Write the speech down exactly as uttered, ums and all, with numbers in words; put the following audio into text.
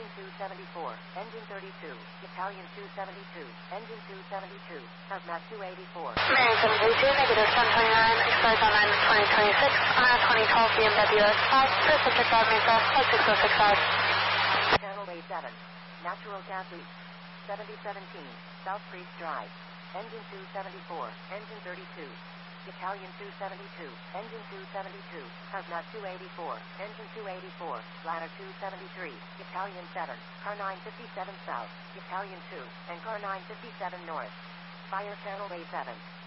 two seventy-four, engine thirty-two, Italian two seventy-two, engine two seventy-two, Hazmat two eighty-four. Mary seven thirty-two, negative seven twenty-nine, expires on nine twenty twenty-six, on our twenty twelve B M W S five, for subject Rob Mesa, flight six oh six five. Channel A seven, natural gas leak, seventy seventeen, South Priest Drive, engine two seventy-four, engine thirty-two, Italian two seventy-two, engine two seventy-two, Hazmat two eighty-four, engine two eighty-four, ladder two seventy-three, Italian seven, car nine fifty-seven south, Italian two, and car nine fifty-seven north. Fire channel A seven.